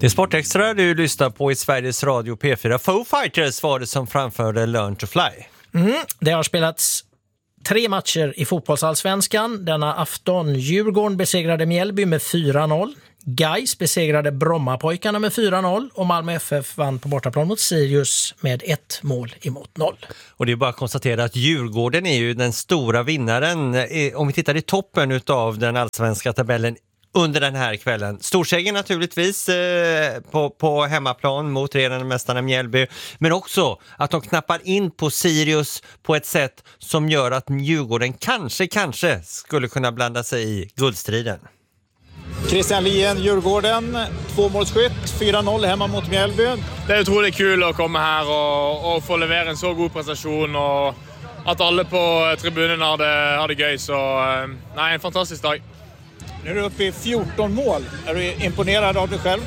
Det är Sportextra du lyssnar på i Sveriges Radio P4. Foo Fighters var det som framförde Learn to Fly. Det har spelats 3 matcher i fotbollsallsvenskan. Denna afton Djurgården besegrade Mjällby med 4-0. Gais besegrade Brommapojkarna med 4-0 och Malmö FF vann på bortaplan mot Sirius med 1-0. Och det är bara att konstatera att Djurgården är ju den stora vinnaren om vi tittar i toppen av den allsvenska tabellen under den här kvällen. Storsegern naturligtvis på hemmaplan mot regerande mästarna Mjällby, men också att de knappar in på Sirius på ett sätt som gör att Djurgården kanske skulle kunna blanda sig i guldstriden. Christian Lien, Djurgården, 2-målsskytt, 4-0 hemma mot Mjällby. Det är otroligt kul att komma här och få leverera en så god prestation och att alla på tribunen har det göj. Så en fantastisk dag. Nu är du uppe i 14 mål. Är du imponerad av dig själv?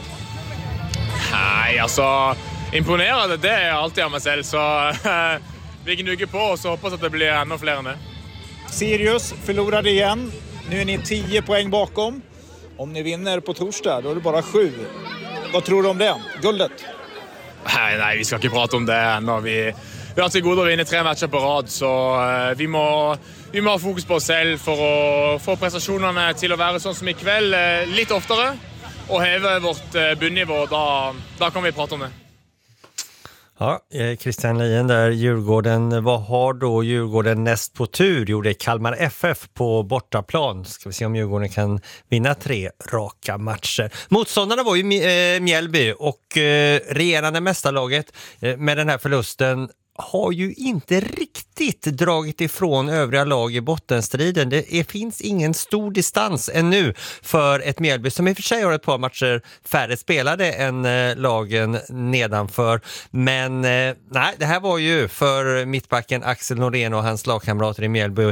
Nej, alltså imponerad det är alltid av mig själv. Så vi gnugger på och så hoppas att det blir ännu fler än det. Sirius förlorade igen. Nu är ni 10 poäng bakom. Om ni vinner på torsdag, då är det bara 7. Vad tror du om det? Guldet? Nej, vi ska inte prata om det än. Vi har till godo att vinna 3 matcher på rad, så vi må ha fokus på oss själv för att få prestationerna till att vara sånt som ikväll lite oftare och häva vårt bunnivå. Då kan vi prata om det. Ja, Christian Lien där, Djurgården. Vad har då Djurgården näst på tur? Jo, det är Kalmar FF på bortaplan. Ska vi se om Djurgården kan vinna 3 raka matcher. Motståndarna var ju Mjällby och regerande mästarlaget med den här förlusten har ju inte riktigt dragit ifrån övriga lag i bottenstriden. Det finns ingen stor distans ännu för ett Mjällby som i och för sig har ett par matcher färre spelade än lagen nedanför. Men nej, det här var ju för mittbacken Axel Norén och hans lagkamrater i Mjällby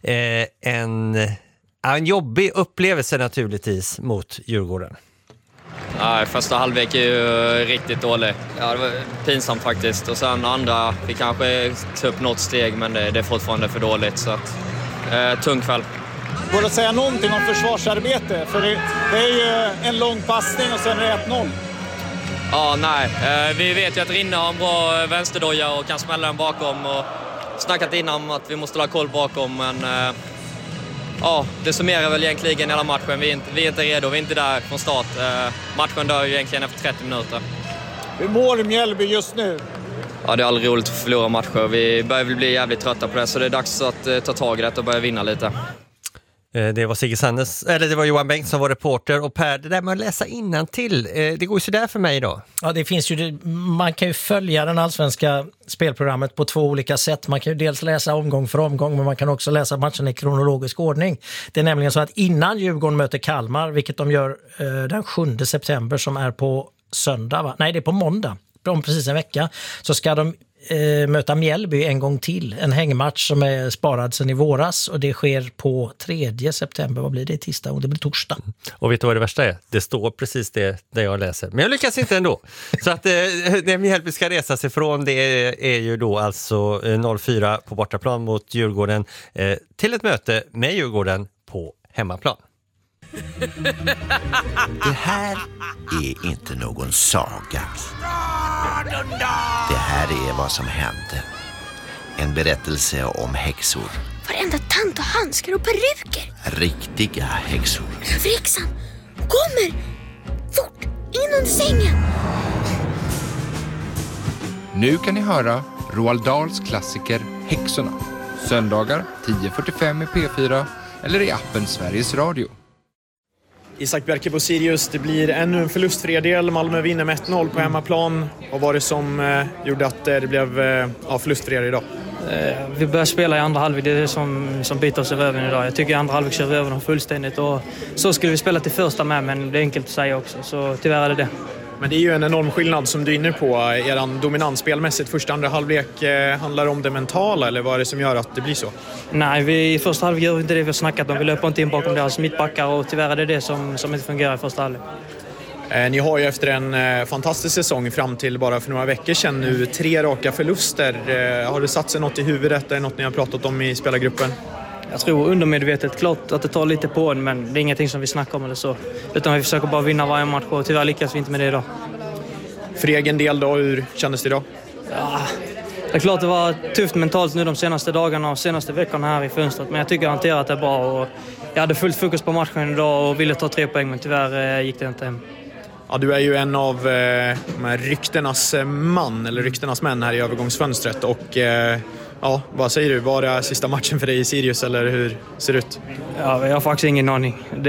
en jobbig upplevelse naturligtvis mot Djurgården. Ja, första halvlek är ju riktigt dålig. Ja, det var pinsamt faktiskt. Och sen andra, vi kanske tog upp något steg, men det är fortfarande för dåligt. Så att, tung kväll. Går det att säga någonting om försvarsarbete? För det är ju en lång passning och sen är det 1-0. Ja, nej. Vi vet ju att Rinne har en bra vänsterdoja och kan smälla den bakom. Och snackat innan om att vi måste ha koll bakom, men... Ja, det summerar väl egentligen hela matchen. Vi är inte redo, vi är inte där från start. Matchen dör ju egentligen efter 30 minuter. Hur mår Mjällby just nu? Ja, det är aldrig roligt att förlora matcher. Vi börjar väl bli jävligt trötta på det, så det är dags att ta tag i det och börja vinna lite. Det var Sigge Sanders, eller det var Johan Bengt som var reporter. Och Per, det där med att läsa innantill, det går ju så där för mig då. Ja, det finns ju, man kan ju följa den allsvenska spelprogrammet på 2 olika sätt. Man kan ju dels läsa omgång för omgång, men man kan också läsa matchen i kronologisk ordning. Det är nämligen så att innan Djurgården möter Kalmar, vilket de gör den 7 september som är på söndag, va? Nej, det är på måndag, om precis en vecka, så ska de möta Mjällby en gång till. En hängmatch som är sparad sedan i våras och det sker på 3 september. Vad blir det? Tisdag och det blir torsdag. Och vet du vad det värsta är? Det står precis det där jag läser. Men jag lyckas inte ändå. Så att det Mjällby ska resa sig från, det är ju då alltså 0-4 på bortaplan mot Djurgården till ett möte med Djurgården på hemmaplan. Det här är inte någon saga. Det här är vad som hände. En berättelse om häxor. Varenda tant och handskar och peruker. Riktiga häxor. Överhäxan kommer! Fort! In under sängen! Nu kan ni höra Roald Dahls klassiker Häxorna. Söndagar 10:45 i P4 eller i appen Sveriges Radio. Isak Bjerke på Sirius, det blir ännu en förlustfri del. Malmö vinner med 1-0 på hemmaplan. Vad var det som gjorde att det blev förlustfri idag? Vi börjar spela i andra halvlek, det är det som biter oss i röven idag. Jag tycker i andra halvlek kör vi över dem fullständigt. Och så skulle vi spela till första med, men det är enkelt att säga också. Så tyvärr är det. Men det är ju en enorm skillnad som du är inne på. Er dominans spelmässigt första andra halvlek, handlar det om det mentala eller vad är det som gör att det blir så? Nej, i första halvlek gör vi inte det vi har snackat om. Vi löper inte in bakom deras mittbackar och tyvärr är det som inte fungerar i första halvlek. Ni har ju efter en fantastisk säsong fram till bara för några veckor sedan nu 3 raka förluster. Har det satt sig något i huvudet? Är det något ni har pratat om i spelargruppen? Jag tror undermedvetet, klart att det tar lite på en, men det är ingenting som vi snackar om eller så. Utan vi försöker bara vinna varje match och tyvärr lyckas vi inte med det idag. För egen del då, hur kändes det idag? Ja, det är klart det var tufft mentalt nu de senaste dagarna och senaste veckorna här i fönstret. Men jag tycker jag hanterat det bra och jag hade fullt fokus på matchen idag och ville ta 3 poäng, men tyvärr gick det inte hem. Ja, du är ju en av de här ryktenas man, eller ryktenas män här i övergångsfönstret. Och ja, vad säger du? Var det sista matchen för dig i Sirius eller hur ser det ut? Ja, jag har faktiskt ingen aning.